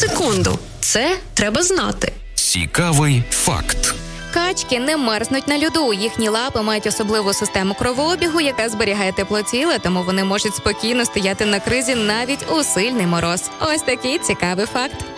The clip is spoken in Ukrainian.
секунду. Це треба знати. Цікавий факт. Качки не мерзнуть на льоду. Їхні лапи мають особливу систему кровообігу, яка зберігає тепло тіла, тому вони можуть спокійно стояти на кризі навіть у сильний мороз. Ось такий цікавий факт.